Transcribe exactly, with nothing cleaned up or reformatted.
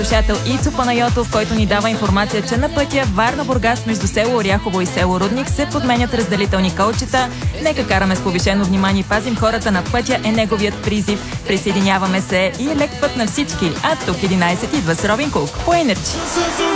Слушател Ицо Панайотов, който ни дава информация, че на пътя Варна-Бургас между село Оряхово и село Рудник се подменят разделителни колчета. Нека караме с повишено внимание, пазим хората на пътя е неговият призив. Присъединяваме се и лек път на всички. А тук единайсет идва с Робин Кук по Енерджи.